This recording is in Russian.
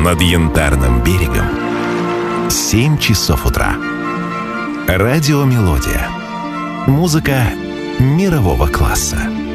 Над Янтарным берегом 7 часов утра. Радиомелодия. Музыка мирового класса.